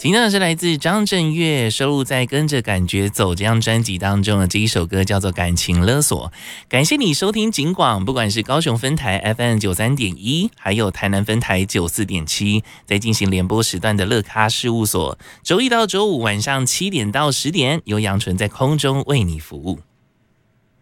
听到的是来自张震岳收录在《跟着感觉走》这张专辑当中的这一首歌，叫做《感情勒索》。感谢你收听警广，不管是高雄分台 FM93.1，还有台南分台94.7，在进行联播时段的乐咖事务所，周一到周五晚上7点到10点，由杨纯在空中为你服务。